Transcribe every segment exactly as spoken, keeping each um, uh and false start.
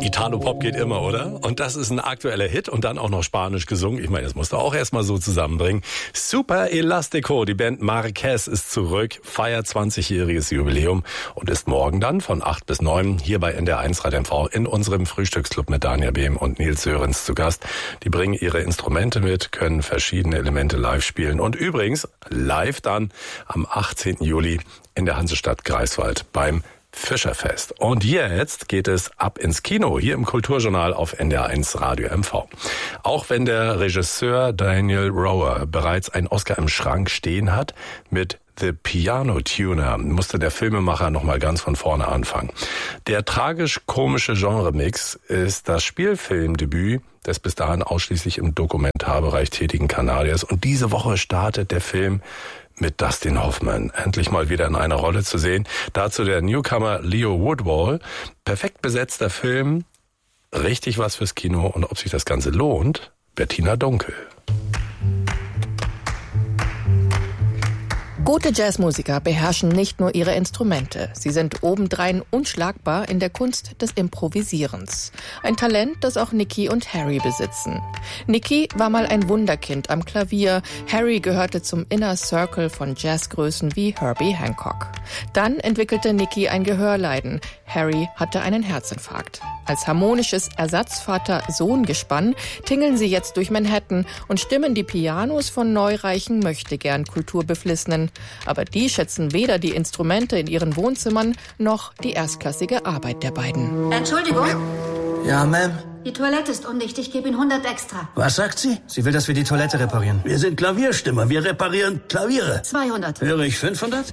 Italo-Pop geht immer, oder? Und das ist ein aktueller Hit und dann auch noch Spanisch gesungen. Ich meine, das musst du auch erstmal so zusammenbringen. Super Elastico, die Band Marquez ist zurück, feiert zwanzigjähriges Jubiläum und ist morgen dann von acht bis neun hier bei N D R eins Radio M V in unserem Frühstücksclub mit Daniel Behm und Nils Sörenz zu Gast. Die bringen ihre Instrumente mit, können verschiedene Elemente live spielen und übrigens live dann am achtzehnten Juli in der Hansestadt Greifswald beim Fischerfest. Und jetzt geht es ab ins Kino, hier im Kulturjournal auf N D R eins Radio M V. Auch wenn der Regisseur Daniel Roher bereits einen Oscar im Schrank stehen hat, mit The Piano Tuner musste der Filmemacher nochmal ganz von vorne anfangen. Der tragisch-komische Genremix ist das Spielfilmdebüt des bis dahin ausschließlich im Dokumentarbereich tätigen Kanadiers. Und diese Woche startet der Film mit Dustin Hoffman endlich mal wieder in einer Rolle zu sehen. Dazu der Newcomer Leo Woodwall. Perfekt besetzter Film, richtig was fürs Kino. Und ob sich das Ganze lohnt, Bettina Dunkel. Gute Jazzmusiker beherrschen nicht nur ihre Instrumente. Sie sind obendrein unschlagbar in der Kunst des Improvisierens. Ein Talent, das auch Nicky und Harry besitzen. Nicky war mal ein Wunderkind am Klavier. Harry gehörte zum Inner Circle von Jazzgrößen wie Herbie Hancock. Dann entwickelte Nicky ein Gehörleiden. Harry hatte einen Herzinfarkt. Als harmonisches Ersatzvater-Sohn-Gespann tingeln sie jetzt durch Manhattan und stimmen die Pianos von neureichen Möchtegern-Kulturbeflissenen. Aber die schätzen weder die Instrumente in ihren Wohnzimmern noch die erstklassige Arbeit der beiden. Entschuldigung? Ja, Ma'am? Die Toilette ist undicht. Ich gebe Ihnen hundert extra. Was sagt sie? Sie will, dass wir die Toilette reparieren. Wir sind Klavierstimmer. Wir reparieren Klaviere. zweihundert. Höre ich fünfhundert?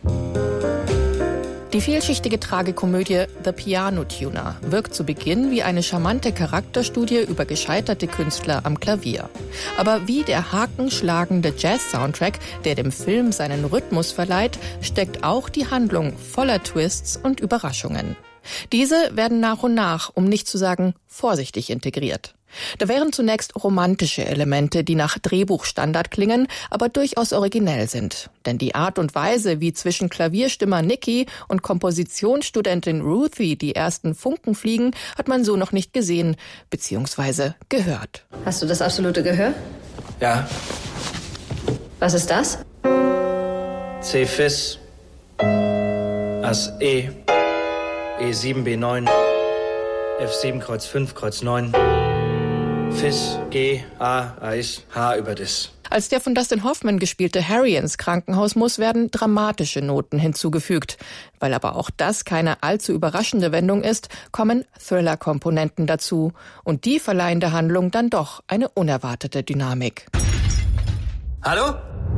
Die vielschichtige Tragikomödie The Piano Tuner wirkt zu Beginn wie eine charmante Charakterstudie über gescheiterte Künstler am Klavier. Aber wie der hakenschlagende Jazz-Soundtrack, der dem Film seinen Rhythmus verleiht, steckt auch die Handlung voller Twists und Überraschungen. Diese werden nach und nach, um nicht zu sagen vorsichtig integriert. Da wären zunächst romantische Elemente, die nach Drehbuchstandard klingen, aber durchaus originell sind. Denn die Art und Weise, wie zwischen Klavierstimmer Nicky und Kompositionsstudentin Ruthie die ersten Funken fliegen, hat man so noch nicht gesehen bzw. gehört. Hast du das absolute Gehör? Ja. Was ist das? C Fis, Ass E, E sieben B neun, F sieben Kreuz fünf Kreuz neun. Fis, G, A, Eis, H über Dis. Als der von Dustin Hoffman gespielte Harry ins Krankenhaus muss, werden dramatische Noten hinzugefügt. Weil aber auch das keine allzu überraschende Wendung ist, kommen Thriller-Komponenten dazu. Und die verleihen der Handlung dann doch eine unerwartete Dynamik. Hallo?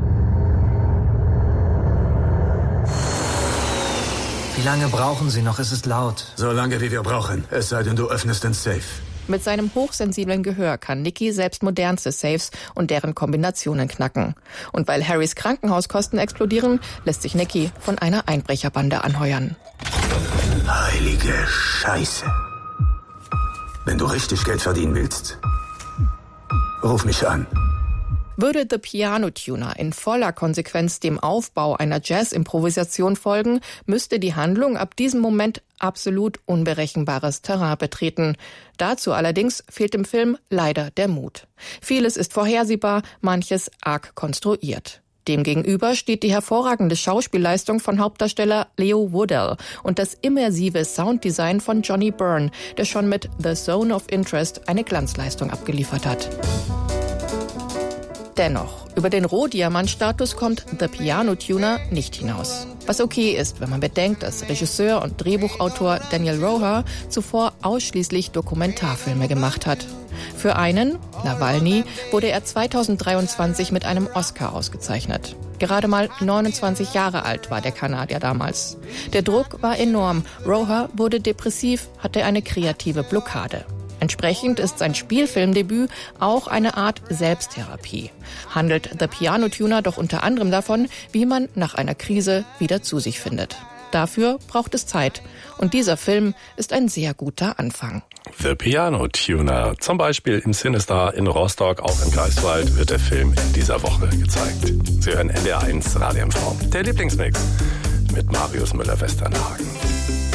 Wie lange brauchen Sie noch? Es ist laut. So lange, wie wir brauchen. Es sei denn, du öffnest den Safe. Mit seinem hochsensiblen Gehör kann Nicky selbst modernste Safes und deren Kombinationen knacken. Und weil Harrys Krankenhauskosten explodieren, lässt sich Nicky von einer Einbrecherbande anheuern. Heilige Scheiße. Wenn du richtig Geld verdienen willst, ruf mich an. Würde The Piano Tuner in voller Konsequenz dem Aufbau einer Jazz-Improvisation folgen, müsste die Handlung ab diesem Moment absolut unberechenbares Terrain betreten. Dazu allerdings fehlt dem Film leider der Mut. Vieles ist vorhersehbar, manches arg konstruiert. Demgegenüber steht die hervorragende Schauspielleistung von Hauptdarsteller Leo Woodwall und das immersive Sounddesign von Johnny Byrne, der schon mit The Zone of Interest eine Glanzleistung abgeliefert hat. Dennoch, über den Rohdiamant-Status kommt The Piano Tuner nicht hinaus. Was okay ist, wenn man bedenkt, dass Regisseur und Drehbuchautor Daniel Roher zuvor ausschließlich Dokumentarfilme gemacht hat. Für einen, Nawalny, wurde er zweitausenddreiundzwanzig mit einem Oscar ausgezeichnet. Gerade mal neunundzwanzig Jahre alt war der Kanadier damals. Der Druck war enorm. Roher wurde depressiv, hatte eine kreative Blockade. Entsprechend ist sein Spielfilmdebüt auch eine Art Selbsttherapie. Handelt The Piano Tuner doch unter anderem davon, wie man nach einer Krise wieder zu sich findet. Dafür braucht es Zeit. Und dieser Film ist ein sehr guter Anfang. The Piano Tuner. Zum Beispiel im Cinestar in Rostock, auch in Greifswald, wird der Film in dieser Woche gezeigt. Sie hören N D R eins Radio M V. Der Lieblingsmix mit Marius Müller-Westernhagen.